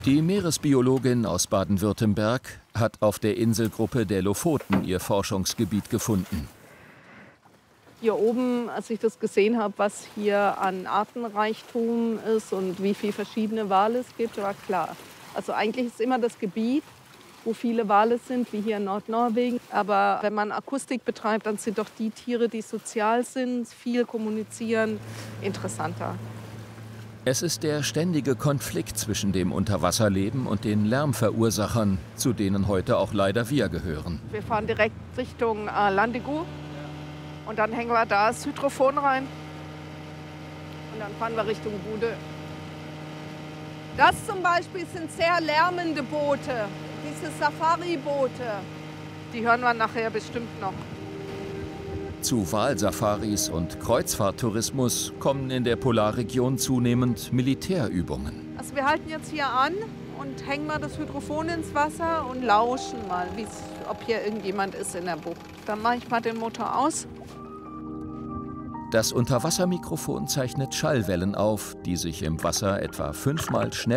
Die Meeresbiologin aus Baden-Württemberg hat auf der Inselgruppe der Lofoten ihr Forschungsgebiet gefunden. Hier oben, als ich das gesehen habe, was hier an Artenreichtum ist und wie viele verschiedene Wale es gibt, war klar. Also eigentlich ist immer das Gebiet, wo viele Wale sind, wie hier in Nordnorwegen. Aber wenn man Akustik betreibt, dann sind doch die Tiere, die sozial sind, viel kommunizieren, interessanter. Es ist der ständige Konflikt zwischen dem Unterwasserleben und den Lärmverursachern, zu denen heute auch leider wir gehören. Wir fahren direkt Richtung Landegou und dann hängen wir da das Hydrophon rein und dann fahren wir Richtung Bude. Das zum Beispiel sind sehr lärmende Boote, diese Safari-Boote. Die hören wir nachher bestimmt noch. Zu Walsafaris und Kreuzfahrttourismus kommen in der Polarregion zunehmend Militärübungen. Also wir halten jetzt hier an und hängen mal das Hydrophon ins Wasser und lauschen mal, ob hier irgendjemand ist in der Bucht. Dann mache ich mal den Motor aus. Das Unterwassermikrofon zeichnet Schallwellen auf, die sich im Wasser etwa 5-mal schneller